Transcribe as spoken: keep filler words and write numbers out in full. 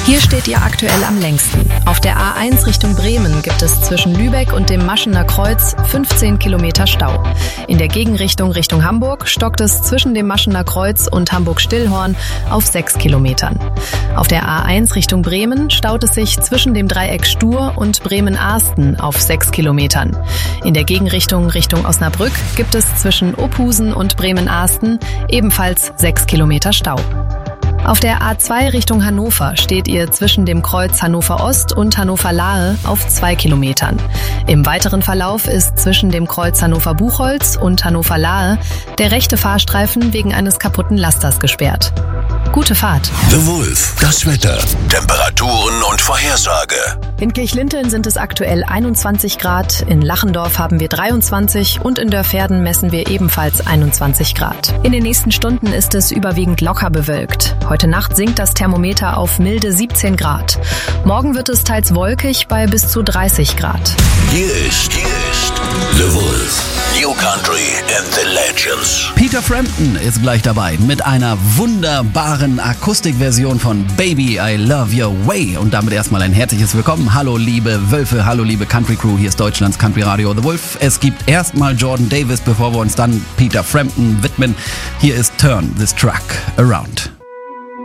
Hier steht ihr aktuell am längsten. Auf der A eins Richtung Bremen gibt es zwischen Lübeck und dem Maschener Kreuz fünfzehn Kilometer Stau. In der Gegenrichtung Richtung Hamburg stockt es zwischen dem Maschener Kreuz und Hamburg-Stillhorn auf sechs Kilometern. Auf der A eins Richtung Bremen staut es sich zwischen dem Dreieck Stur und Bremen-Arsten auf sechs Kilometern. In der Gegenrichtung Richtung Osnabrück gibt es zwischen Ophusen und Bremen-Arsten ebenfalls sechs Kilometer Stau. Auf der A zwei Richtung Hannover steht ihr zwischen dem Kreuz Hannover Ost und Hannover Lahe auf zwei Kilometern. Im weiteren Verlauf ist zwischen dem Kreuz Hannover Buchholz und Hannover Lahe der rechte Fahrstreifen wegen eines kaputten Lasters gesperrt. Gute Fahrt. The Wolf, das Wetter, Temperaturen und Vorhersage. In Kirchlinteln sind es aktuell einundzwanzig Grad, in Lachendorf haben wir dreiundzwanzig und in Dörverden messen wir ebenfalls einundzwanzig Grad. In den nächsten Stunden ist es überwiegend locker bewölkt. Heute Nacht sinkt das Thermometer auf milde siebzehn Grad. Morgen wird es teils wolkig bei bis zu dreißig Grad. Hier ist, hier ist The Wolf. New Country and the Legends. Peter Frampton ist gleich dabei mit einer wunderbaren Akustikversion von Baby, I Love Your Way. Und damit erstmal ein herzliches Willkommen. Hallo liebe Wölfe, hallo liebe Country Crew, hier ist Deutschlands Country Radio The Wolf. Es gibt erstmal Jordan Davis, bevor wir uns dann Peter Frampton widmen. Hier ist Turn This Truck Around.